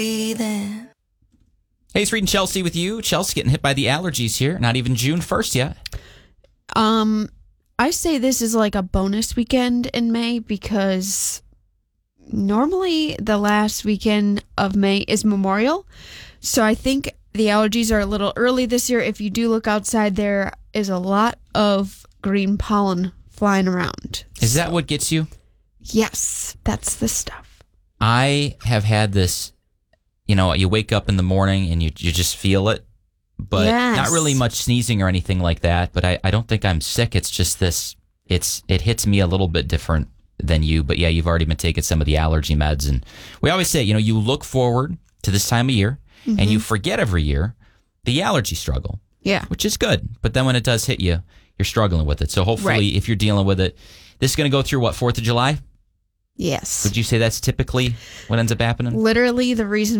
Hey, it's Reed and Chelsea with you. Chelsea getting hit by the allergies here. Not even June 1st yet. I say this is like a bonus weekend in May because normally the last weekend of May is Memorial. So I think the allergies are a little early this year. If you do look outside, there is a lot of green pollen flying around. Is that what gets you? Yes, that's the stuff. I have had this, you wake up in the morning and you just feel it, but not really much sneezing or anything like that. But I don't think I'm sick. It's just this, it hits me a little bit different than you. But yeah, you've already been taking some of the allergy meds. And we always say, you look forward to this time of year and you forget every year the allergy struggle. Yeah. Which is good. But then when it does hit you, you're struggling with it. So hopefully if you're dealing with it, this is going to go through 4th of July? Yes. Would you say that's typically what ends up happening? Literally the reason